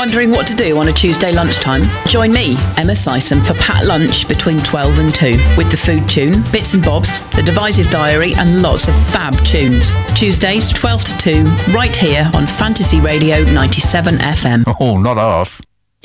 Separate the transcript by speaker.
Speaker 1: Wondering what to do on a Tuesday lunchtime? Join me, Emma Syson, for Pat Lunch between 12 and 2 with the Food Tune, Bits and Bobs, the Devices Diary and lots of fab tunes. Tuesdays 12 to 2 right here on Fantasy Radio 97 FM.
Speaker 2: Oh, not half.